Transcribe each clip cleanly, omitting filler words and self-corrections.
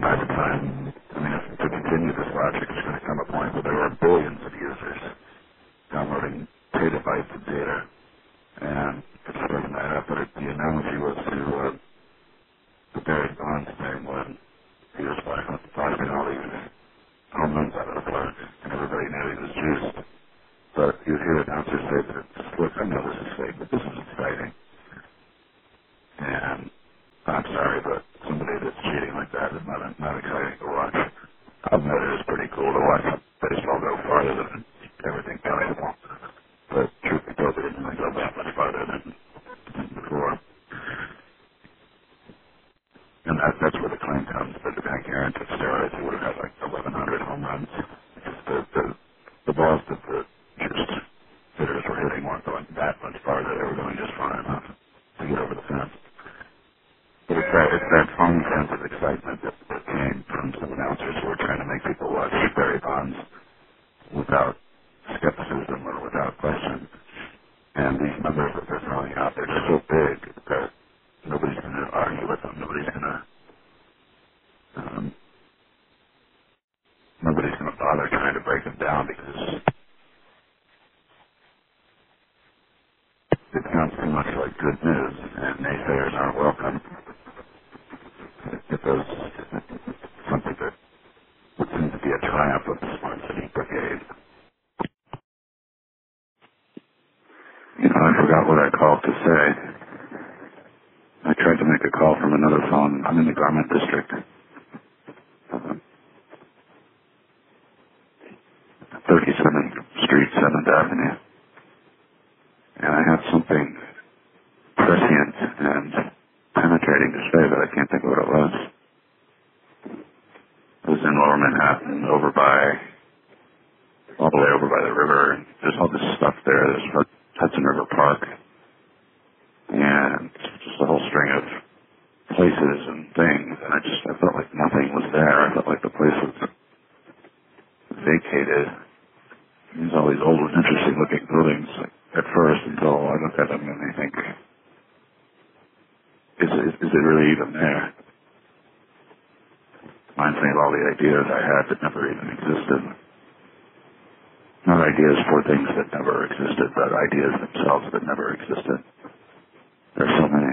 time to time. I mean, if to continue this logic, it's going to come a point where there are billions of users downloading petabytes of data, and it's breaking that up. But the analogy was to Barry Bonds thing when he was flashing all these home runs out of the park, and everybody knew he was juiced. But you hear announcers say that, look, I know this is fake, but this is exciting. And I'm sorry, but somebody that's cheating like that is not exciting to watch. I've admit it is pretty cool to watch baseball go farther than everything valuable. But truth be told, it didn't really go that much farther than before. And that's where the claim comes that Hank Aaron took steroids, he would have had like 1,100 home runs. Because the balls that the just hitters were hitting weren't going that much farther. They were going just far enough to get over the fence. But it's that fun sense of excitement that came from some announcers who were trying to make people watch Barry Bonds without skepticism or without question. And these numbers that they're throwing out, they're so big that nobody's going to argue with them. Nobody's going to bother trying to break them down because it sounds too much like good news, and naysayers aren't welcome. If there's something that would seem to be a triumph of the Smart City Brigade. You know, I forgot what I called to say. I tried to make a call from another phone. I'm in the Garment District. 37th Street, 7th Avenue. And I have something prescient and penetrating to say, but I can't think of what it was. It was in Lower Manhattan, all the way over by the river. And there's all this stuff there. There's Hudson River Park. And just a whole string of places and things. And I felt like nothing was there. I felt like the place was vacated. There's all these old, interesting-looking buildings at first until I look at them and I think, is it really even there? Reminds me of all the ideas I had that never even existed. Not ideas for things that never existed, but ideas themselves that never existed. There's so many.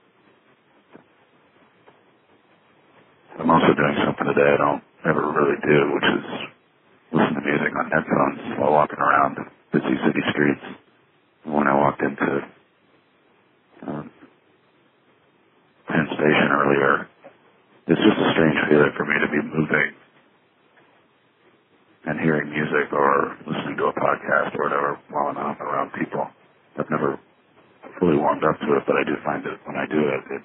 I'm also doing something today I don't ever really do, which is listen to music on headphones while walking around busy city streets. When I walked into Penn Station earlier, it's just a strange feeling for me to be moving and hearing music or listening to a podcast or whatever while I'm out around people. I've never fully warmed up to it, but I do find that when I do it, it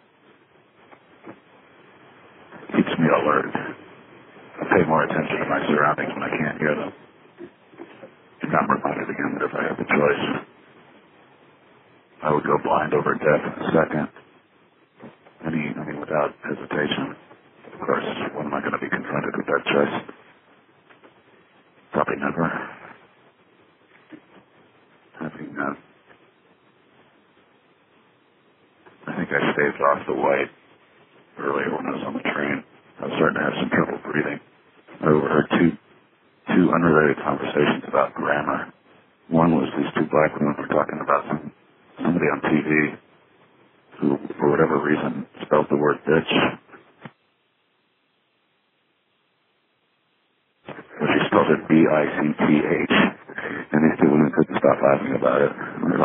keeps me alert. I pay more attention to my surroundings when I can't hear them. And I'm reminded again that if I had the choice, I would go blind over deaf in a second. I mean, without hesitation. Of course, when am I going to be confronted with that choice? Probably never. I think I staved off the white earlier when I was on the train. I was starting to have some trouble breathing. I overheard two unrelated conversations about grammar. One was these two black women were talking about somebody on TV who, for whatever reason, spelled the word bitch. But she spelled it B-I-C-T-H. And these two women couldn't stop laughing about it.